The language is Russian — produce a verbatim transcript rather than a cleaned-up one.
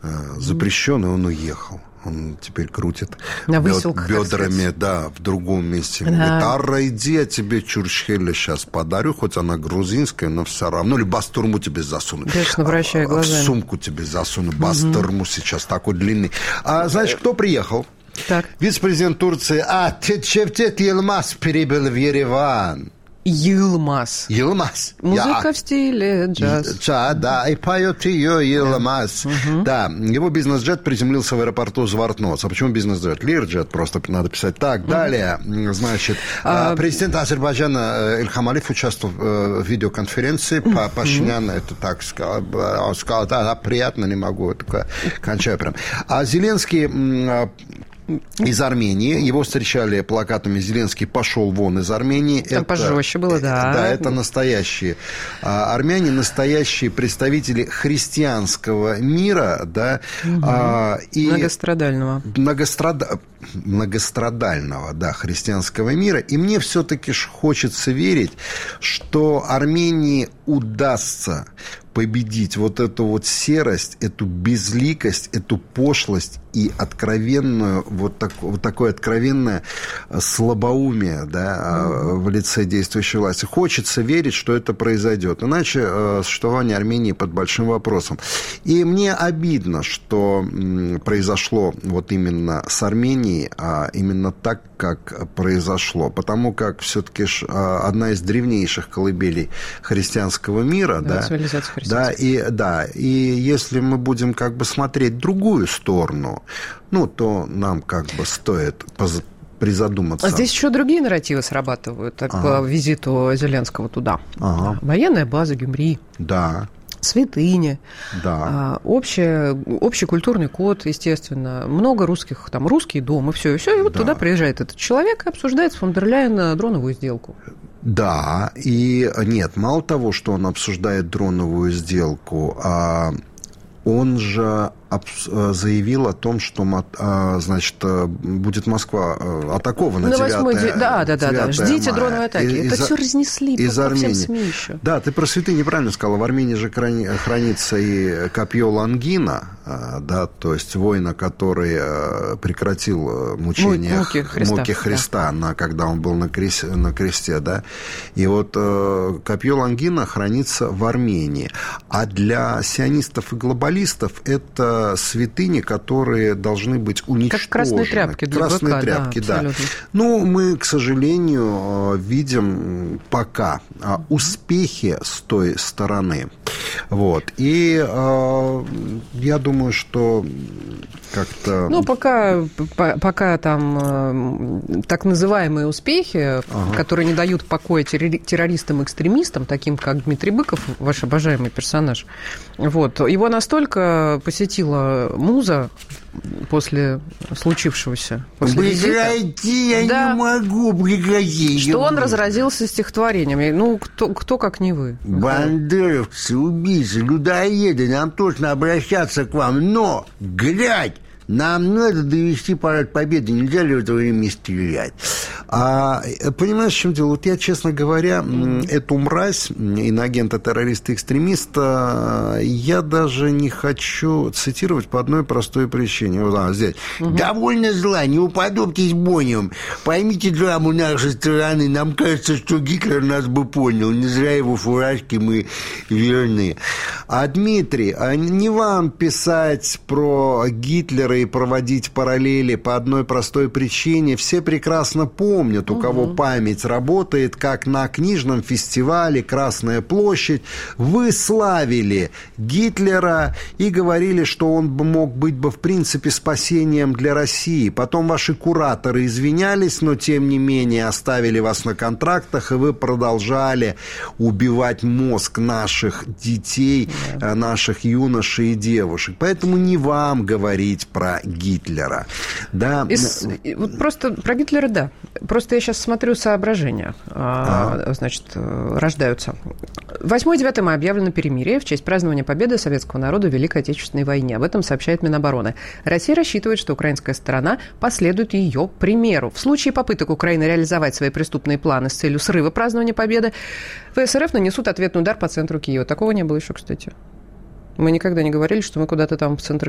запрещенный, он уехал. Он теперь крутит на выселках, бедрами, да, в другом месте. Он да. говорит, Арра, иди, я тебе чурчхеле сейчас подарю, хоть она грузинская, но все равно. Или бастурму тебе засуну. Конечно, вращая глазами. В сумку тебе засуну. Бастурму угу. сейчас такой длинный. А знаешь, кто приехал? Так. Вице-президент Турции. А, Чевчет Йылмаз прибыл в Ереван. Йылмаз. Йылмаз. Музыка Я... в стиле джаз. Да, да, и поет ее Йылмаз. Да. Угу. Да, его бизнес-джет приземлился в аэропорту Звартноц. А почему бизнес-джет? Лирджет, просто надо писать так. Угу. Далее, значит, а... президент Азербайджана Ильхам Алиев участвовал в видеоконференции. Угу. Пашинян это так сказал. Он сказал, да, приятно, не могу, такое, кончаю прям. А Зеленский... из Армении. Его встречали плакатами «Зеленский пошел вон из Армении». Там это, пожестче было, да. Да, это настоящие а, армяне, настоящие представители христианского мира, да. Угу. А, и многострадального. Многострада... многострадального, да, христианского мира. И мне все-таки хочется верить, что Армении удастся победить вот эту вот серость, эту безликость, эту пошлость и откровенную, вот, так, вот такое откровенное слабоумие, да, mm-hmm. в лице действующей власти. Хочется верить, что это произойдет. Иначе э, существование Армении под большим вопросом. И мне обидно, что м, произошло вот именно с Арменией, а именно так, как произошло. Потому как все-таки ж, а, одна из древнейших колыбелей христианского мира, да, да, да, и, да, и если мы будем как бы смотреть другую сторону, ну, то нам как бы стоит поз- призадуматься. А здесь еще другие нарративы срабатывают так, ага. по визиту Зеленского туда. Ага. Военная база Гюмри. Да. Святыни, да. общий, общий культурный код, естественно, много русских, там, русский дом, и все, и все, и вот да. туда приезжает этот человек и обсуждает с фон дер Ляйен дроновую сделку. Да, и нет, мало того, что он обсуждает дроновую сделку, а он же заявил о том, что, значит, будет Москва атакована. На восьмой день. Да, да, да, да. Ждите дроновой атаки. Из, это все разнесли из по, по Армении. всем СМИ еще. Да, ты про святыни неправильно сказала. В Армении же хранится и копье Лангина, да, то есть воина, который прекратил мучения муки Христа, муки Христа да. на, когда он был на кресте, на кресте, да. И вот копье Лангина хранится в Армении. А для сионистов и глобалистов это святыни, которые должны быть уничтожены. Как красные тряпки для Красные ВК, тряпки, да. да. Ну, мы, к сожалению, видим пока успехи с той стороны. Вот. И э, я думаю, что как-то... Ну, пока, пока там э, так называемые успехи, ага. которые не дают покоя террористам-экстремистам, таким как Дмитрий Быков, ваш обожаемый персонаж, вот, его настолько посетила муза после случившегося. После прекрати, я да, не могу прекратить. Что он разразился стихотворениями. Ну, кто, кто как не вы. Бандеровцы, убийцы, людоеды, нам точно обращаться к вам. Но, глядь, нам надо довести парад победы. Нельзя ли в это время стрелять? А, понимаешь, в чем дело? Вот я, честно говоря, mm-hmm. эту мразь, иноагента, террориста, экстремиста, я даже не хочу цитировать по одной простой причине. Вот она здесь. Mm-hmm. Довольно зла, не уподобьтесь Бонниям. Поймите драму нашей страны. Нам кажется, что Гитлер нас бы понял. Не зря его фуражки мы верны. А, Дмитрий, а не вам писать про Гитлера и проводить параллели по одной простой причине. Все прекрасно помнят, у угу. кого память работает, как на книжном фестивале «Красная площадь» вы славили Гитлера и говорили, что он мог быть бы в принципе спасением для России. Потом ваши кураторы извинялись, но тем не менее оставили вас на контрактах, и вы продолжали убивать мозг наших детей, да. наших юношей и девушек. Поэтому не вам говорить про Гитлера. Да. Из, вот просто про Гитлера, да. Просто я сейчас смотрю соображения, а. значит, рождаются. восьмое-девятое мая объявлено перемирие в честь празднования победы советского народа в Великой Отечественной войне. Об этом сообщает Минобороны. Россия рассчитывает, что украинская сторона последует ее примеру. В случае попыток Украины реализовать свои преступные планы с целью срыва празднования победы, ВСРФ нанесут ответный удар по центру Киева. Такого не было еще, кстати. Мы никогда не говорили, что мы куда-то там в центр